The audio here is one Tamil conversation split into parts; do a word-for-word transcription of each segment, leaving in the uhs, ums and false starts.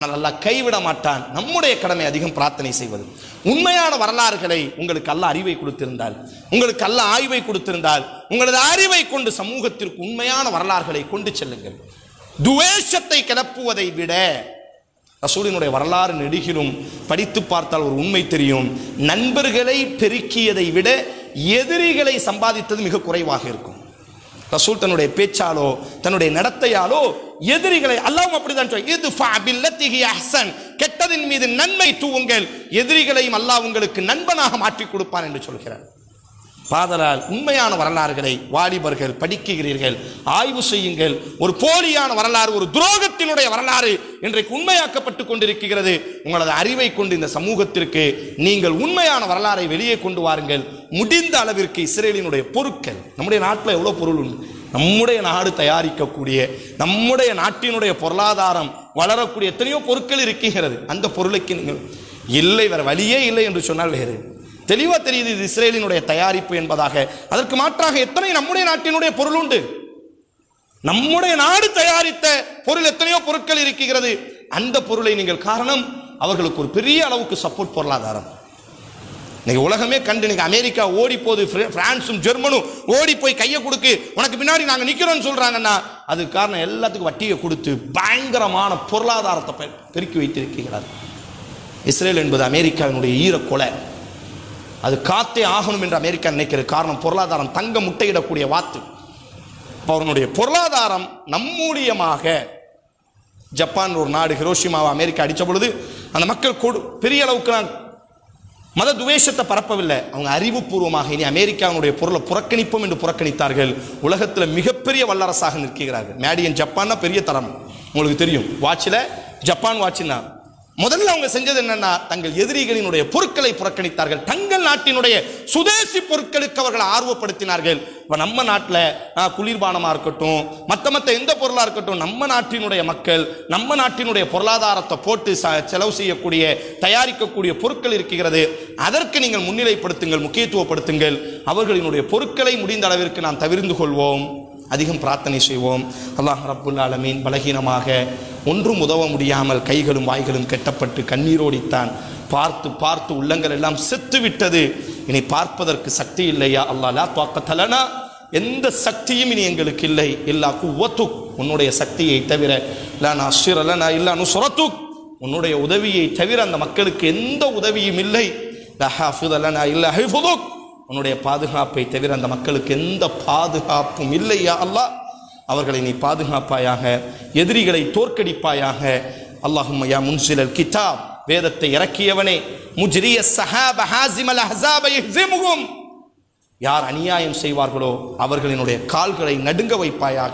அல்லாஹ் கைவிட மாட்டான். நம்முடைய கடமை அதிகம் பிரார்த்தனை செய்வது. உண்மையான வரலாறுகளை உங்களுக்கு அல்லாஹ் அறிவை கொடுத்திருந்தால், உங்களுக்கு அல்லாஹ் ஆய்வை கொடுத்திருந்தால், உங்களது அறிவை கொண்டு சமூகத்திற்கு உண்மையான வரலாறுகளை கொண்டு செல்லுங்கள். துவேஷத்தை கிளப்புவதை விட ரசூலினுடைய வரலாறு நெடுகிலும் படித்து பார்த்தால் ஒரு உண்மை தெரியும். நண்பர்களை பெருக்கியதை விட எதிரிகளை சம்பாதித்தது மிக குறைவாக இருக்கும். ரசூல் தன்னுடைய பேச்சாலோ தன்னுடைய நடத்தையாலோ எதிரிகளை அல்லாஹ் அப்படிதான் சொல்றான், கெட்டதின் மீது நன்மை தூவுங்கள், எதிரிகளையும் அல்லாஹ் உங்களுக்கு நண்பனாக மாற்றி கொடுப்பான் என்று சொல்கிறார். பாதலால் உண்மையான வரலாறுகளை வாலிபர்கள் படிக்கிறீர்கள், ஆய்வு செய்யுங்கள். ஒரு போலியான வரலாறு, ஒரு துரோகத்தினுடைய வரலாறு இன்றைக்கு உண்மையாக்கப்பட்டு கொண்டிருக்கிறது. உங்களது அறிவை கொண்டு இந்த சமூகத்திற்கு நீங்கள் உண்மையான வரலாறை வெளியே கொண்டு வாருங்கள். முடிந்த அளவிற்கு இஸ்ரேலினுடைய பொருட்கள், நம்முடைய நாட்டில் எவ்வளோ பொருள் உண்டு, நம்முடைய நாடு தயாரிக்கக்கூடிய, நம்முடைய நாட்டினுடைய பொருளாதாரம் வளரக்கூடிய எத்தனையோ பொருட்கள் இருக்கிறது. அந்த பொருளுக்கு நீங்கள் இல்லை, வேற வழியே இல்லை என்று சொன்னால் வேறு தெளிவா தெரியுது இது இஸ்ரேலினுடைய தயாரிப்பு என்பதாக. அதற்கு மாற்றாக எத்தனை நம்முடைய நாட்டினுடைய பொருள் உண்டு, நம்முடைய நாடு தயாரித்த பொருள் எத்தனையோ பொருட்கள் இருக்கிறது. அந்த பொருளை நீங்கள் காரணம் அவர்களுக்கு ஒரு பெரிய அளவுக்கு சப்போர்ட் பொருளாதாரம். இன்னைக்கு உலகமே கண்டு இன்னைக்கு அமெரிக்கா ஓடி போது, பிரான்ஸும் ஜெர்மனும் ஓடி போய் கையை கொடுக்கு உனக்கு பின்னாடி நாங்கள் நிற்கிறோம்னு சொல்றாங்கன்னா அதுக்கு காரணம் எல்லாத்துக்கும் வட்டியை கொடுத்து பயங்கரமான பொருளாதாரத்தை பெருக்கி வைத்திருக்கிறார். இஸ்ரேல் என்பது அமெரிக்காவினுடைய ஈரக்கொலை, அது காத்தே ஆகணும் என்று அமெரிக்கா நினைக்கிறது. காரணம் பொருளாதாரம், தங்க முட்டையிடக்கூடிய வாத்து. அவனுடைய பொருளாதாரம் நம்மூலியமாக ஜப்பான் ஒரு நாடு ஹிரோஷிமாவை அமெரிக்கா அடித்த பொழுது அந்த மக்கள் பெரிய அளவுக்கு நான் மத துவேஷத்தை பரப்பவில்லை, அவங்க அறிவுபூர்வமாக இனி அமெரிக்காவுடைய பொருளை புறக்கணிப்போம் என்று புறக்கணித்தார்கள். உலகத்தில் மிகப்பெரிய வல்லரசாக நிற்கிறார்கள். மேடியன் ஜப்பான்னா பெரிய தரம், உங்களுக்கு தெரியும். வாட்சில் ஜப்பான் வாட்சின்னா முதல்ல அவங்க செஞ்சது என்னன்னா, தங்கள் எதிரிகளினுடைய பொருட்களை புறக்கணித்தார்கள். தங்கள் நாட்டினுடைய சுதேசி பொருட்களுக்கு அவர்கள் ஆர்வப்படுத்தினார்கள். இப்போ நம்ம நாட்டில் குளிர்பானமாக இருக்கட்டும், மற்ற மற்ற எந்த பொருளாக இருக்கட்டும், நம்ம நாட்டினுடைய மக்கள் நம்ம நாட்டினுடைய பொருளாதாரத்தை போட்டு செலவு செய்யக்கூடிய, தயாரிக்கக்கூடிய பொருட்கள் இருக்கிறது. அதற்கு நீங்கள் முன்னிலைப்படுத்துங்கள், முக்கியத்துவப்படுத்துங்கள். அவர்களினுடைய பொருட்களை முடிந்த அளவிற்கு நாம் தவிர்த்து கொள்வோம், அதிகம் பிரார்த்தனை செய்வோம். அல்லாஹ் ரப்புல் ஆலமீன் பலகீனமாக ஒன்றும் உதவ முடியாமல் கைகளும் வாய்களும் கெட்டப்பட்டு கண்ணீரோடித்தான். பார்த்து பார்த்து உள்ளங்கள் எல்லாம் செத்து விட்டது. இனி பார்ப்பதற்கு சக்தி இல்லையா அல்லாஹ், லா த்வாக்கத லனா, எந்த சக்தியும் இனி எங்களுக்கு இல்லை. இல்லா குவத்துக், உன்னுடைய சக்தியை தவிர. லா நாஸிர லனா இல்லா நுஸ்ரத்துக், உன்னுடைய உதவியை தவிர அந்த மக்களுக்கு எந்த உதவியும் இல்லை. லா ஹாஃபித லனா இல்லா ஹிஃபுதுக், உன்னுடைய பாதுகாப்பை தவிர அந்த மக்களுக்கு எந்த பாதுகாப்பும் இல்லையா அல்லாஹ், அவர்களை நீ பாதுகாப்பாயாக, எதிரிகளை தோற்கடிப்பாயாக. அல்லாஹும்ம யா முன்சிலல் கிதாப், வேதத்தை இறக்கியவனே, முஜ்ரிய ஸஹாப ஹாஸிமல் அஹ்ஸாப யஹ்ஸிமுஹும், யார் அநியாயம் செய்வார்களோ அவர்களினுடைய கால்களை நடுங்க வைப்பாயாக.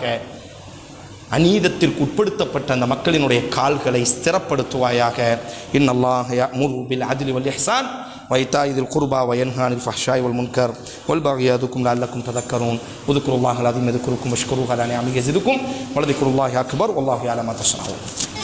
அநீதத்திற்கு உட்படுத்தப்பட்ட அந்த மக்களினுடைய கால்களை ஸ்திரப்படுத்துவாயாக. இன்னல்லாஹ யஅமுரு பில் அத்லி வல் இஹ்சான் وإيتاء ذي القربى وينهى عن الفحشاء والمنكر والبغي يعظكم لعلكم تذكرون اذكروا الله العظيم يذكركم واشكروه على نعمه يزدكم ولذكر الله أكبر والله يعلم ما تصنعون.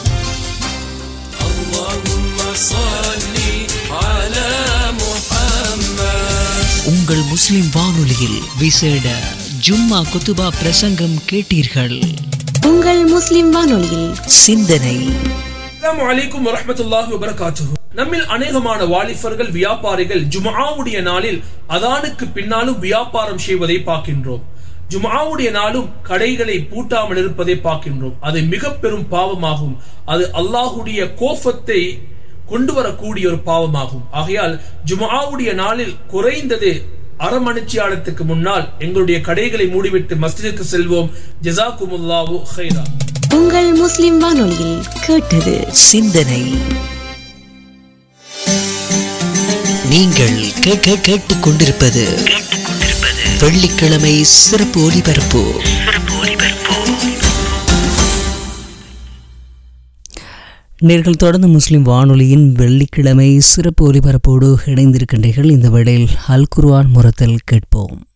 اللهم صل على محمد. உங்கள் முஸ்லிம் வானொலியில் விசேட ஜும்மா குத்துபா பிரசங்கம் கேட்டீர்கள். உங்கள் முஸ்லிம் வானொலியில் சிந்தனை. அஸ்ஸலாமு அலைக்கும் வரஹ்மத்துல்லாஹி வபரகாத்துஹு. நம்மில் அநேகமான வாலிபர்கள், வியாபாரிகள் ஜும்ஆவுடைய நாளில் அதானுக்கு பின்னாலும் வியாபாரம் செய்வதை பார்க்கின்றோம். ஜும்ஆவுடைய நாளும் கடைகளை பூட்டாமல் இருப்பதை பார்க்கின்றோம். அது மிக பெரும் பாவமாகும். அது அல்லாஹுடைய கோபத்தை கொண்டு வரக்கூடிய ஒரு பாவமாகும். ஆகையால் ஜும்ஆவுடைய நாளில் குறைந்தது அரை மணிச்சியாலத்துக்கு முன்னால் எங்களுடைய கடைகளை மூடிவிட்டு மஸ்ஜிதுக்கு செல்வோம். ஜஸாக்குமுல்லாஹு கைரா. உங்கள் முஸ்லிம் வானொலியில் கேட்டது சிந்தனை. நீங்கள் கேட்டுக் கொண்டிருப்பது வெள்ளிக்கிழமை சிறப்பு ஒலிபரப்பு. நேர்கள் தொடர்ந்து முஸ்லிம் வானொலியின் வெள்ளிக்கிழமை சிறப்பு ஒலிபரப்போடு இணைந்திருக்கின்றீர்கள். இந்த வேளையில் அல் குர்ஆன் முரத்தல் கேட்போம்.